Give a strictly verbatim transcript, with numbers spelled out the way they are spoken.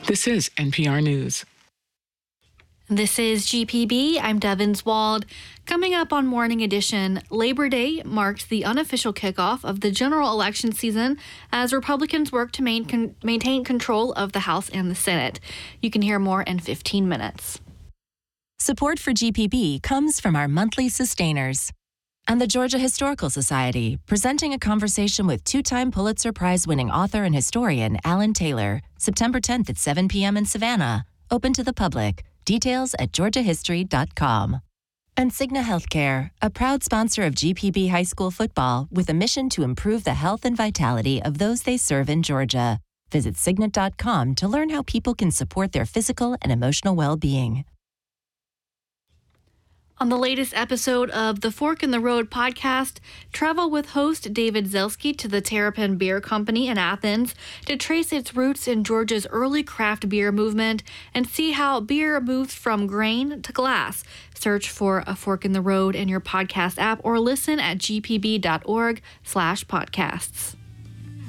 This is N P R News. This is G P B. I'm Devins Wald. Coming up on Morning Edition, Labor Day marks the unofficial kickoff of the general election season as Republicans work to main con- maintain control of the House and the Senate. You can hear more in fifteen minutes. Support for G P B comes from our monthly sustainers and the Georgia Historical Society, presenting a conversation with two-time Pulitzer Prize-winning author and historian Alan Taylor, September tenth at seven p.m. in Savannah. Open to the public. Details at georgia history dot com. And Cigna Healthcare, a proud sponsor of G P B High School football with a mission to improve the health and vitality of those they serve in Georgia. Visit Cigna dot com to learn how people can support their physical and emotional well-being. On the latest episode of the Fork in the Road podcast, travel with host David Zelski to the Terrapin Beer Company in Athens to trace its roots in Georgia's early craft beer movement and see how beer moves from grain to glass. Search for A Fork in the Road in your podcast app or listen at g p b dot org slash podcasts.